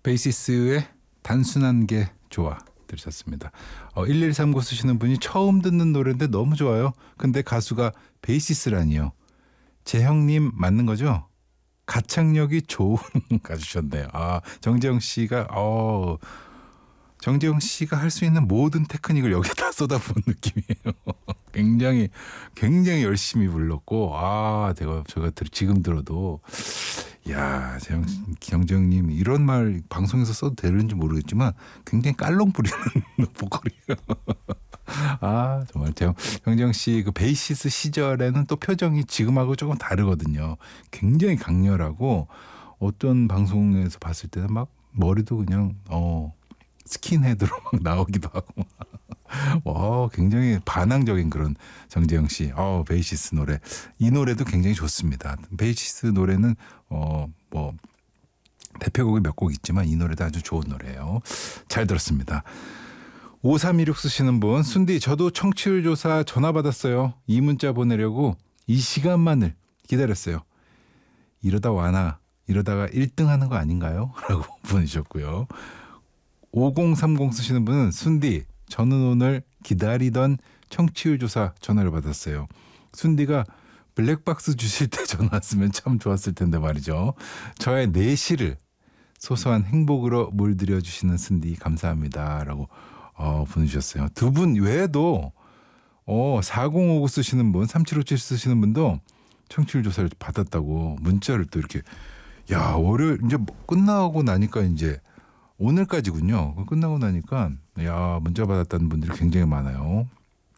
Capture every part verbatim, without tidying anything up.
베이시스의 단순한 게 좋아 들으셨습니다. 어, 일일삼구 쓰시는 분이 처음 듣는 노래인데 너무 좋아요. 근데 가수가 베이시스라니요. 재형님 맞는 거죠? 가창력이 좋은 가수셨네요. 아, 정재영 씨가 어, 정재영 씨가 할 수 있는 모든 테크닉을 여기에 다 쏟아부은 느낌이에요. 굉장히 굉장히 열심히 불렀고 아, 제가 제가 지금 들어도 야, 재영, 정재영님 이런 말 방송에서 써도 되는지 모르겠지만 굉장히 깔롱 부리는 보컬이에요. 아, 정말 정, 정재영 씨 그 베이시스 시절에는 또 표정이 지금하고 조금 다르거든요. 굉장히 강렬하고 어떤 방송에서 봤을 때는 막 머리도 그냥 어 스킨헤드로 막 나오기도 하고. 와, 굉장히 반항적인 그런 정재영 씨. 어, 베이시스 노래. 이 노래도 굉장히 좋습니다. 베이시스 노래는 어, 뭐 대표곡이 몇 곡 있지만 이 노래도 아주 좋은 노래예요. 잘 들었습니다. 오삼이육 쓰시는 분, 순디 저도 청취율 조사 전화 받았어요. 이 문자 보내려고 이 시간만을 기다렸어요. 이러다 와나 이러다가 일 등 하는 거 아닌가요? 라고 보내주셨고요. 오공삼공 쓰시는 분은 순디 저는 오늘 기다리던 청취율 조사 전화를 받았어요. 순디가 블랙박스 주실 때 전화 왔으면 참 좋았을 텐데 말이죠. 저의 내실을 소소한 행복으로 물들여 주시는 순디 감사합니다. 라고 어, 보내주셨어요. 두 분 외에도 어, 사공오구 쓰시는 분, 삼칠오칠 쓰시는 분도 청취율 조사를 받았다고 문자를 또 이렇게 야, 월요일 이제 끝나고 나니까 이제 오늘까지군요. 끝나고 나니까 야, 문자 받았다는 분들이 굉장히 많아요.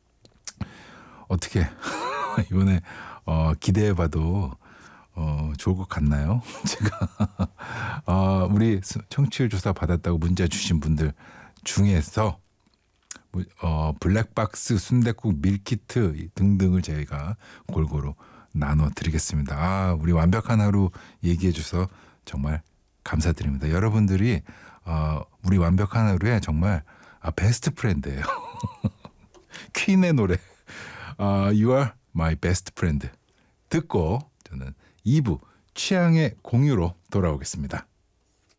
어떻게 이번에 어, 기대해봐도 어, 좋을 것 같나요? 제가 어, 우리 청취율 조사 받았다고 문자 주신 분들 중에서 어, 블랙박스, 순댓국, 밀키트 등등을 저희가 골고루 나눠드리겠습니다. 아, 우리 완벽한 하루 얘기해 주셔서 정말 감사드립니다. 여러분들이 어, 우리 완벽한 하루에 정말 아, 베스트 프렌드예요. 퀸의 노래 어, You are my best friend 듣고 저는 이 부 취향의 공유로 돌아오겠습니다.